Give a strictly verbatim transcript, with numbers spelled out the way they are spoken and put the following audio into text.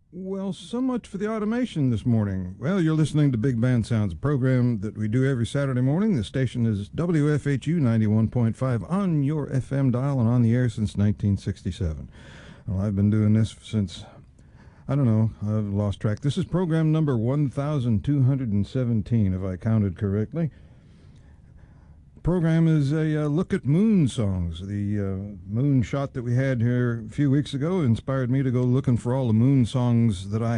Well, so much for the automation this morning. Well, you're listening to Big Band Sounds, a program that we do every Saturday morning. The station is W F H U ninety-one point five on your F M dial and on the air since nineteen sixty-seven. Well, I've been doing this since, I don't know, I've lost track. This is program number one thousand two hundred seventeen, if I counted correctly. Program is a uh, look at moon songs. The uh, moon shot that we had here a few weeks ago inspired me to go looking for all the moon songs that I